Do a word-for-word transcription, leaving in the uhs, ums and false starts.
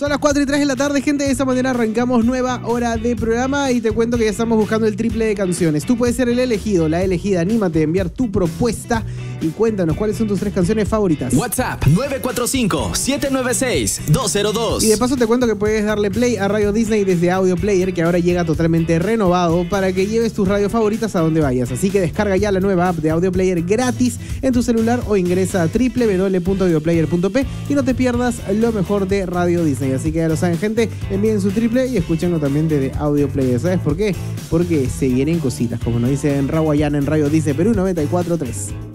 Son las cuatro y tres de la tarde, gente. De esa manera arrancamos nueva hora de programa y te cuento que ya estamos buscando el triple de canciones. Tú puedes ser el elegido, la elegida. Anímate a enviar tu propuesta y cuéntanos cuáles son tus tres canciones favoritas. WhatsApp nueve cuatro cinco, siete nueve seis, dos cero dos. Y de paso te cuento que puedes darle play a Radio Disney desde Audio Player, que ahora llega totalmente renovado para que lleves tus radios favoritas a donde vayas. Así que descarga ya la nueva app de Audio Player gratis en tu celular o ingresa a doble u doble u doble u punto audioplayer punto pe y no te pierdas lo mejor de Radio Disney. Así que ya lo saben, gente, envíen su triple y escúchenlo también desde Audio Player. ¿Sabes por qué? Porque se vienen cositas, como nos dice en Rawayana en Radio Disney Perú noventa y cuatro punto tres.